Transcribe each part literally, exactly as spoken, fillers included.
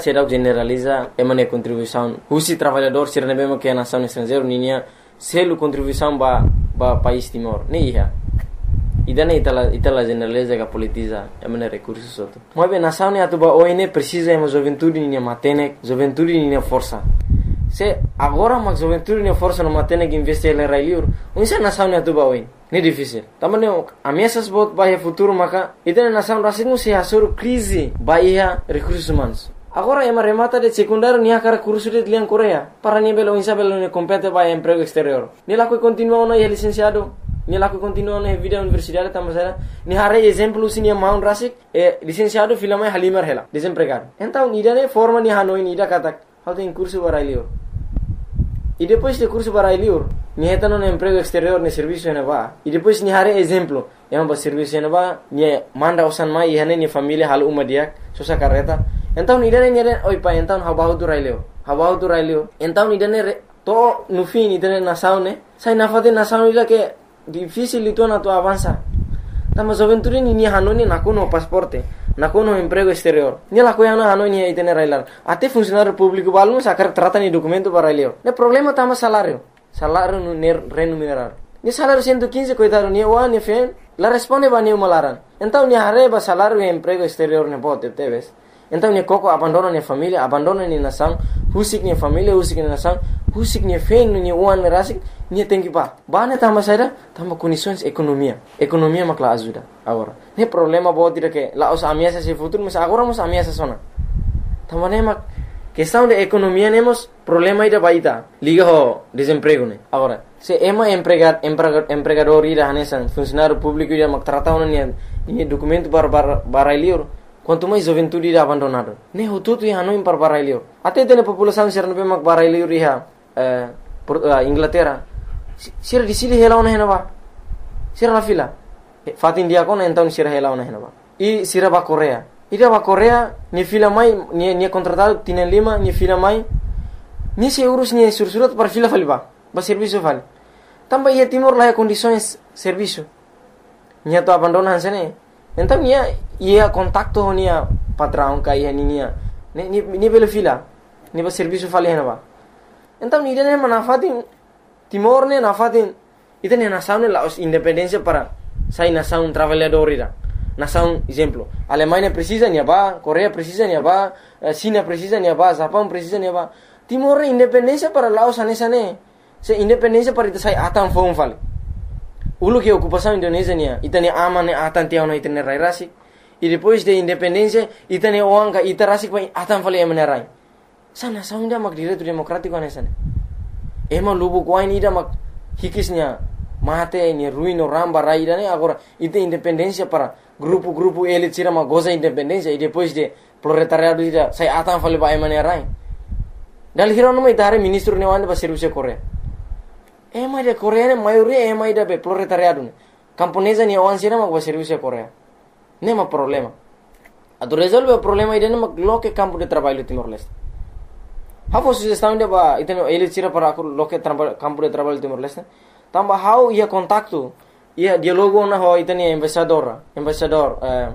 Será generaliza emane contribuição. Usi trabalhador se renebemos que a nação estrangeira ninia selo contribuição ba ba país Timor. Nem ia. Idane itala itala generaliza que politiza emane recursos outro. Mas bem nação ne atuba oine precisa ema juventude ninia matene, juventude ninia força. Se agora mas juventude ninia força no matene que investe ele railiur, unsa nação ne atuba oine. Ni difícil. Também ameaças bot bahia futuro maka itane nação rasingu se hasur crise bahia recursos humanos. Agora ema remata de secundário nia cara curso de liang Coreia. Para nia belo insa belo ne compete bahia emprego exterior. Ni lá que continua no licenciado, ni lá que continua no vida universidade tamasera. Ni hare exemplo sini maun rasik e licenciado filama halimar hela desempregado. Então ida ne forma ni hanoi ni ida kata how tem curso barailior. E depois de curso barailior ni heta no emprego exterior ne serviço ne ba. E depois ni hare exemplo ema ba serviço ne ba ni manda usan mai ihane ni família hal uma dia sosa carreta. Então idane nere oi pa então habahu tu raileo habahu tu raileo então idane to no fim idane nação ne sai na fade nação ila que difícil itu na tu avança tama juventude ni ni hanoni na kono pasporte na kono emprego exterior ni la koyana hanoni idane railar até funcionário público balum sakar trata ni documento para raileo ne problema tama salário salário no remunerar ni salário cento e quinze coitado ni o ni fen la responde ba ni malaran então ni hareba salário e emprego exterior ne bote teves. Então ni koko abandona ni família, abandona ni nação, husik ni família, husik ni nação, husik ni fen ni uan ni rasik, ni tem que ba. Ba ne tamba saida, tamba condições economia. Economia makla ajuda agora. Ne problema bo tira que la os ameaça se futuro, mas agora mos ameaça sona. Tamba ne mak questão de economia nemos problema ida baita. Liga ho desemprego ne. Agora, se ema empregar empregador ida hanesan, funcionário público ida mak tratado ni ni documento para barailior. Quanto mais juventude irá abandonado. Ne hututu ia hanoi par barailior. Até tem a população ser no mak barailior ia eh Inglaterra. Sira di sili hela ona henaba. Sira la fila. Fatin dia kona então sira hela ona henaba. E sira ba Coreia. Ida ba Coreia ni fila mai ni ni contratado tienen lima ni fila mai. Ni se urus ni sursurat par fila faliba. Ba serviço vale. Tamba ia Timor lá condições serviço. Ni to abandonan sene. Então nia ia contacto nia patrão kai nia ni ni ni bela fila ni ba serviço fali henaba. Então ni dene manafatin Timor ne nafatin itene nação ne la os independência para sai nação trabalhador ira. Nação exemplo, Alemanha precisa nia ba, Coreia precisa nia ba, China precisa nia ba, Japão precisa nia ba. Timor independência para Laos anesa ne. Se independência para ita sai atan fom fali. Ulu que ocupação Indonésia nia, itane aman ne atan tiao na itane rai rasik. E depois de independência, itane oanga ita rasik vai atan fali emane rai. Sana saunda mak direito democrático anesa ne. Ema lubu kwain ida mak hikisnya mate ni ruino ramba rai ida ne agora ita independência para grupo-grupo ele tira mak goza independência e depois de proletariado ida sai atan fali ba emane rai. Dal hirono mai tare ministro ne wanda ba serviço Coreia. Ema de Coreia ne maioria ema ida be proletariado ne. Camponesa ni awan sira mak ba serviço Coreia. Nema problema. Ado resolve o problema ida ne mak loke campo de trabalho Timor-Leste. How sugestão de ba iteno ele tira para loke campo de trabalho Timor-Leste. Tamba how ia contacto ia dialogo na ho itene embaixador, embaixador eh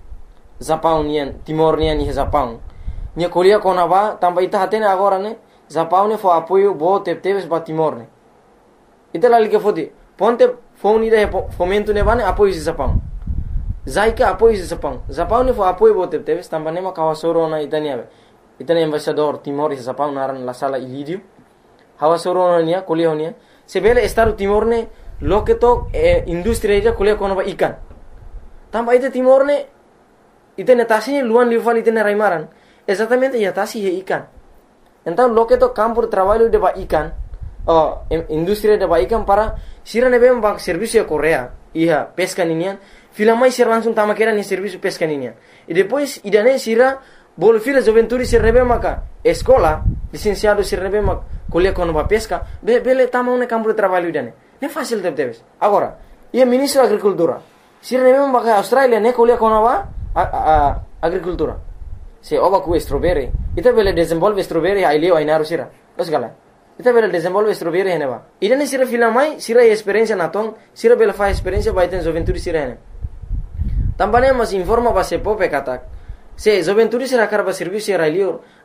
Japão nian Timor nian e Japão. Nia kolia kona ba tamba ita hatene agora ne Japão ne fo apoio bo tepteves ba Timor ne. Ita lali que fodi ponte phone ida fomento ne bane apoio de Japão. Zaika apoio de Japão. Japão ne fo apoio bo tepteves tamba ne ma kawasoro na itania. Itane embaixador Timor e Japão naran la sala ilidio. Hawasoro nia kolia nia. Sebele estado Timor ne loketo eh, industria ida kolia kona ba ikan. Tamba ita Timor ne itane tasi luan livali itane raimaran. Exatamente ia tasi he ikan. Então loketo campo de trabalho de ba ikan. Oh, industria de ba ikan para sira ne bem ba serviço Coreia. Ia pesca ninian. Fila mai sira langsung tama kera ni serviço pesca ninian. E depois idane sira bol fila juventude sira bem maka escola licenciado sira bem maka kolia kono ba pesca. Be bele tama un campo de trabalho idane. Ne fácil de deves. Agora, ia ministro da agricultura. Sira ne bem maka Australia ne kolia kono ba agricultura. Se oba ku strawberry, ita bele desenvolve strawberry ai leo ai naru sira. Los gala. Ita bele desenvolve strawberry heneba. Ida ne sira fila mai, sira experiência na tong, sira bele fa experiência vai ten juventude sira hene. Tambane mas informa ba se pope katak. Se juventude sira karba serviço sira leo,